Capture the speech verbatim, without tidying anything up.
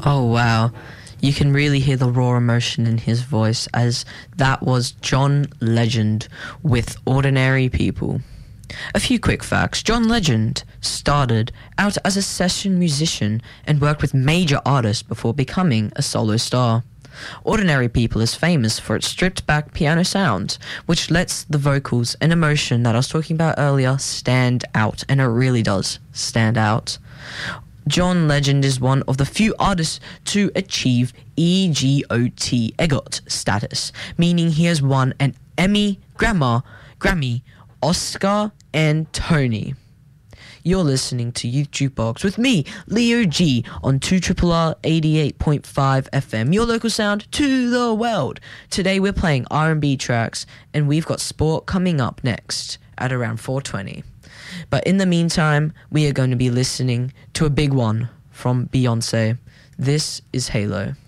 Oh, wow. You can really hear the raw emotion in his voice, as that was John Legend with Ordinary People. A few quick facts. John Legend started out as a session musician and worked with major artists before becoming a solo star. Ordinary People is famous for its stripped-back piano sound, which lets the vocals and emotion that I was talking about earlier stand out, and it really does stand out. John Legend is one of the few artists to achieve E G O T, EGOT status, meaning he has won an Emmy, Grammy, Grammy, Oscar, and Tony. You're listening to Youth Jukebox with me, Leo G, on two R R R eighty-eight point five F M, your local sound to the world. Today we're playing R and B tracks, and we've got sport coming up next at around four twenty. But in the meantime, we are going to be listening to a big one from Beyonce. This is Halo.